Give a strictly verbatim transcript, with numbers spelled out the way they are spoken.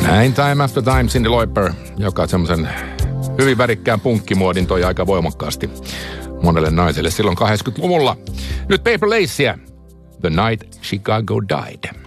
Näin Time After Time, Cyndi Lauper, joka semmoisen hyvin värikkään punkkimuodin toi aika voimakkaasti monelle naiselle silloin kahdeksankymmentäluvulla. Nyt Paper Laceyä, The Night Chicago Died.